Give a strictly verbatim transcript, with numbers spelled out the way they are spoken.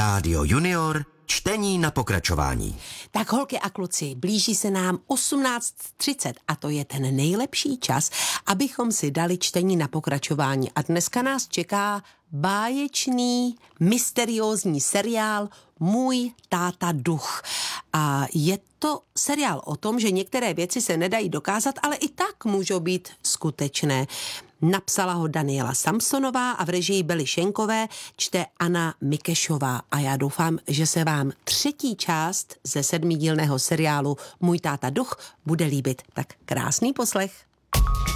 Rádio Junior, čtení na pokračování. Tak holky a kluci, blíží se nám osmnáct třicet a to je ten nejlepší čas, abychom si dali čtení na pokračování. A dneska nás čeká báječný, mysteriózní seriál Můj táta duch. A je to seriál o tom, že některé věci se nedají dokázat, ale i tak můžou být skutečné. Napsala ho Daniela Samsonová a v režii Bely Šenkové čte Anna Mikešová. A já doufám, že se vám třetí část ze sedmidílného seriálu Můj táta duch bude líbit. Tak krásný poslech.